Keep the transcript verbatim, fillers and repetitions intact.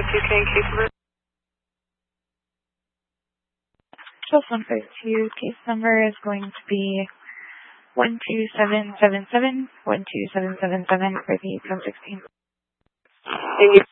two K case number. Plus one five two case number is going to be one two seven seven seven one two seven seven seven for the ten sixteen. And you